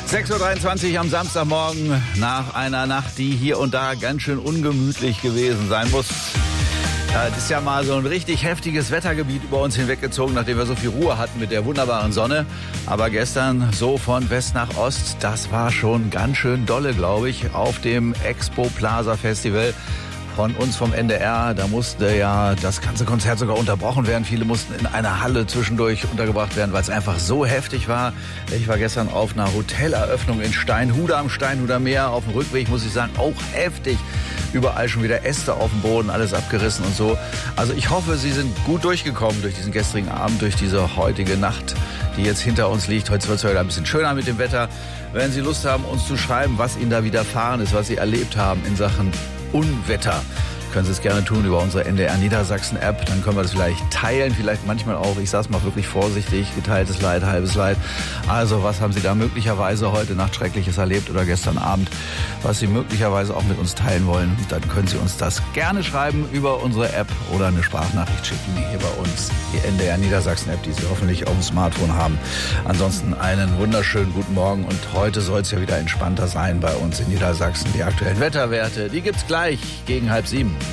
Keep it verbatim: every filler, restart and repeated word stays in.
sechs Uhr dreiundzwanzig am Samstagmorgen nach einer Nacht, die hier und da ganz schön ungemütlich gewesen sein muss. Es ist ja mal so ein richtig heftiges Wettergebiet über uns hinweggezogen, nachdem wir so viel Ruhe hatten mit der wunderbaren Sonne. Aber gestern so von West nach Ost, das war schon ganz schön dolle, glaube ich, auf dem Expo Plaza Festival von uns vom N D R. Da musste ja das ganze Konzert sogar unterbrochen werden. Viele mussten in einer Halle zwischendurch untergebracht werden, weil es einfach so heftig war. Ich war gestern auf einer Hoteleröffnung in Steinhude am Steinhuder Meer. Auf dem Rückweg, muss ich sagen, auch heftig. Überall schon wieder Äste auf dem Boden, alles abgerissen und so. Also ich hoffe, Sie sind gut durchgekommen durch diesen gestrigen Abend, durch diese heutige Nacht, die jetzt hinter uns liegt. Heute wird es wieder ein bisschen schöner mit dem Wetter. Wenn Sie Lust haben, uns zu schreiben, was Ihnen da widerfahren ist, was Sie erlebt haben in Sachen Unwetter, können Sie es gerne tun über unsere N D R Niedersachsen App. Dann können wir das vielleicht teilen, vielleicht manchmal auch, ich sage es mal wirklich vorsichtig, geteiltes Leid, halbes Leid. Also was haben Sie da möglicherweise heute Nacht Schreckliches erlebt oder gestern Abend, was Sie möglicherweise auch mit uns teilen wollen? Dann können Sie uns das gerne schreiben über unsere App oder eine Sprachnachricht schicken hier bei uns, die N D R Niedersachsen App, die Sie hoffentlich auf dem Smartphone haben. Ansonsten einen wunderschönen guten Morgen und heute soll es ja wieder entspannter sein bei uns in Niedersachsen. Die aktuellen Wetterwerte, die gibt's gleich gegen halb sieben.